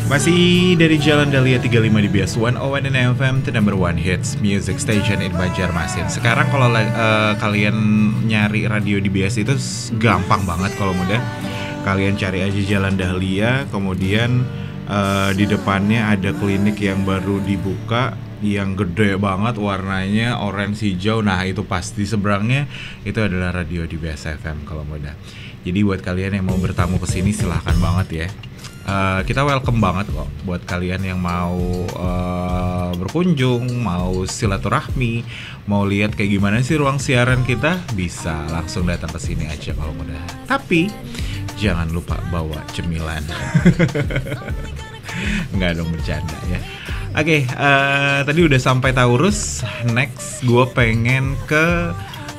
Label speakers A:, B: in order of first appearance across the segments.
A: Masih dari Jalan Dahlia 35 di Bias 101 FM, the number one hits music station in Banjarmasin. Sekarang kalau kalian nyari radio di Bias itu gampang banget kalau mudah. Kalian cari aja Jalan Dahlia, kemudian di depannya ada klinik yang baru dibuka, yang gede banget, warnanya orange hijau. Nah itu pasti seberangnya itu adalah radio di Bias FM kalau mudah. Jadi buat kalian yang mau bertamu ke sini silahkan banget ya. Kita welcome banget kok buat kalian yang mau berkunjung, mau silaturahmi, mau lihat kayak gimana sih ruang siaran kita, bisa langsung datang ke sini aja kalau mudah. Tapi jangan lupa bawa cemilan. Enggak dong, bercanda ya. Oke, tadi udah sampai Taurus. Next gue pengen ke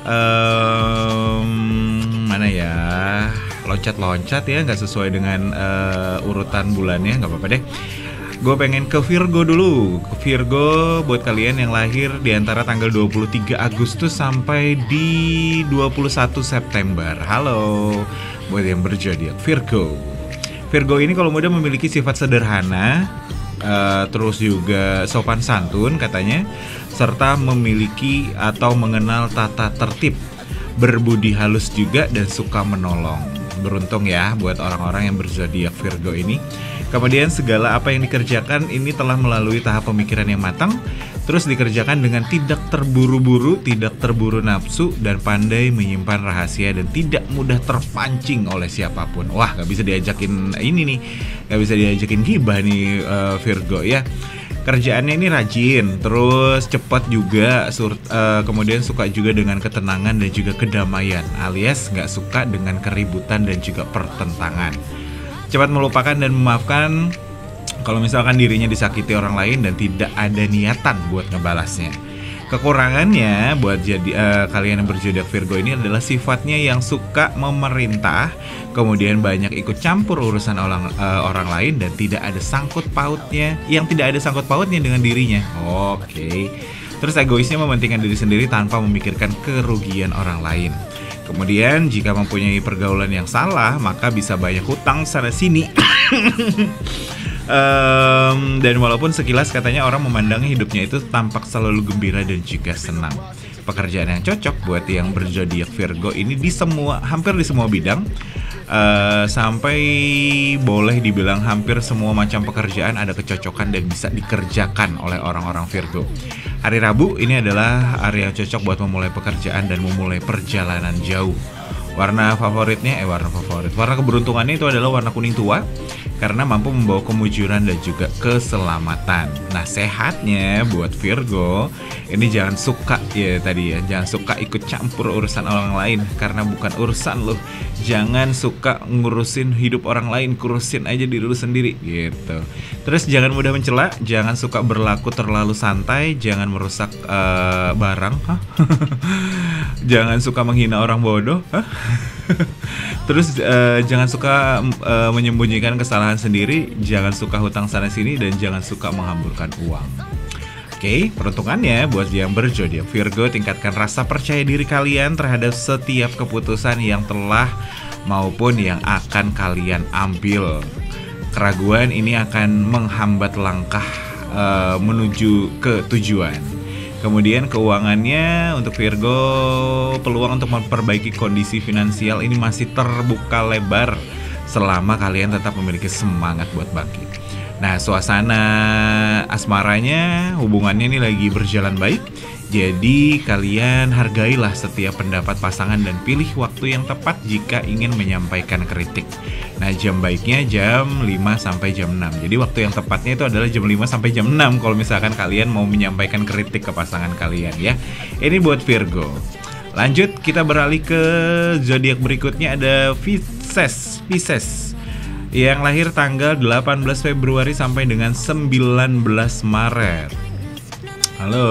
A: mana ya, loncat-loncat ya, nggak sesuai dengan urutan bulannya, nggak apa-apa deh. Gue pengen ke Virgo dulu. Ke Virgo buat kalian yang lahir di antara tanggal 23 Agustus sampai di 21 September. Halo, buat yang berzodiak Virgo. Virgo ini kalau mudah memiliki sifat sederhana, terus juga sopan santun katanya, serta memiliki atau mengenal tata tertib, berbudi halus juga, dan suka menolong. Beruntung ya buat orang-orang yang berzodiak Virgo ini. Kemudian segala apa yang dikerjakan ini telah melalui tahap pemikiran yang matang, terus dikerjakan dengan tidak terburu-buru, tidak terburu nafsu, dan pandai menyimpan rahasia dan tidak mudah terpancing oleh siapapun. Wah, gak bisa diajakin ini nih, gak bisa diajakin gibah nih Virgo ya. Kerjaannya ini rajin, terus cepat juga, kemudian suka juga dengan ketenangan dan juga kedamaian, alias gak suka dengan keributan dan juga pertentangan. Cepat melupakan dan memaafkan kalau misalkan dirinya disakiti orang lain dan tidak ada niatan buat ngebalasnya. Kekurangannya buat kalian yang berzodiak Virgo ini adalah sifatnya yang suka memerintah, kemudian banyak ikut campur urusan orang lain dan tidak ada sangkut pautnya dengan dirinya. Oke. Terus egoisnya mementingkan diri sendiri tanpa memikirkan kerugian orang lain. Kemudian jika mempunyai pergaulan yang salah, maka bisa banyak hutang sana sini. Dan walaupun sekilas katanya orang memandang hidupnya itu tampak selalu gembira dan juga senang. Pekerjaan yang cocok buat yang berzodiak Virgo ini hampir di semua bidang, sampai boleh dibilang hampir semua macam pekerjaan ada kecocokan dan bisa dikerjakan oleh orang-orang Virgo. Hari Rabu ini adalah hari yang cocok buat memulai pekerjaan dan memulai perjalanan jauh. Warna keberuntungannya itu adalah warna kuning tua, karena mampu membawa kemujuran dan juga keselamatan. Nah, sehatnya buat Virgo ini jangan suka ikut campur urusan orang lain, karena bukan urusan lo. Jangan suka ngurusin hidup orang lain, kurusin aja diri lu sendiri gitu. Terus jangan mudah mencela, jangan suka berlaku terlalu santai, jangan merusak barang, jangan suka menghina orang bodoh, terus jangan suka menyembunyikan kesalahan sendiri, jangan suka hutang sana sini, dan jangan suka menghamburkan uang. Oke, peruntungannya buat yang berzodiak Virgo, tingkatkan rasa percaya diri kalian terhadap setiap keputusan yang telah maupun yang akan kalian ambil. Keraguan ini akan menghambat langkah menuju ke tujuan. Kemudian keuangannya untuk Virgo, peluang untuk memperbaiki kondisi finansial ini masih terbuka lebar selama kalian tetap memiliki semangat buat bangkit. Nah, suasana asmaranya, hubungannya ini lagi berjalan baik. Jadi kalian hargailah setiap pendapat pasangan dan pilih waktu yang tepat jika ingin menyampaikan kritik. Nah, jam baiknya jam 5 sampai jam 6. Jadi waktu yang tepatnya itu adalah jam 5 sampai jam 6 kalau misalkan kalian mau menyampaikan kritik ke pasangan kalian ya. Ini buat Virgo. Lanjut, kita beralih ke zodiak berikutnya, ada Pisces. Yang lahir tanggal 18 Februari sampai dengan 19 Maret. Halo.